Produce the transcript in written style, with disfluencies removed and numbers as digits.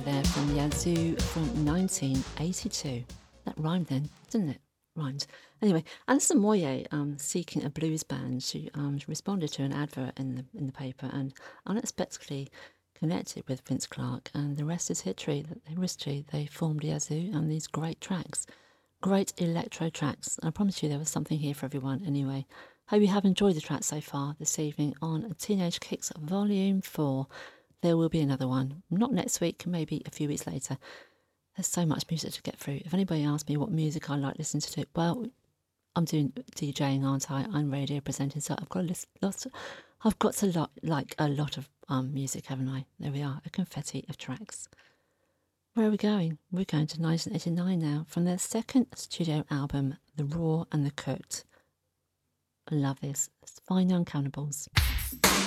there from Yazoo from 1982. That rhymed then, didn't it? Rhymed. Anyway, Alison Moyet, seeking a blues band, she responded to an advert in the paper and unexpectedly connected with Vince Clarke, and the rest is history. They formed Yazoo and these great tracks, great electro tracks. I promise you there was something here for everyone anyway. Hope you have enjoyed the track so far this evening on Teenage Kicks Volume 4. There will be another one, not next week, maybe a few weeks later. There's so much music to get through. If anybody asks me what music I like listening to, well, I'm doing DJing, aren't I? I'm radio presenting, so I've got like a lot of music, haven't I? There we are, a confetti of tracks. Where are we going? We're going to 1989 now, from their second studio album, The Raw and the Cooked. I love this. It's Fine Young Cannibals.